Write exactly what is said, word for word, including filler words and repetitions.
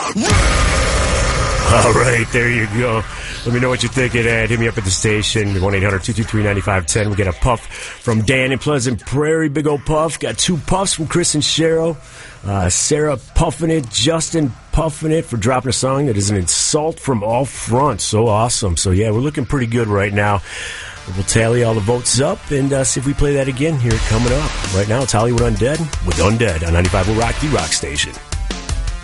All right, there you go. Let me know what you think of that. Hit me up at the station, one eight hundred two two three nine five one zero. We get a puff from Dan in Pleasant Prairie. Big old puff. Got two puffs from Chris and Cheryl. Uh, Sarah puffing it. Justin puffing it for dropping a song that is an insult from all fronts. So awesome. So, yeah, we're looking pretty good right now. We'll tally all the votes up and uh, see if we play that again here coming up. Right now, it's Hollywood Undead with Undead on ninety-five will Rock, the Rock Station.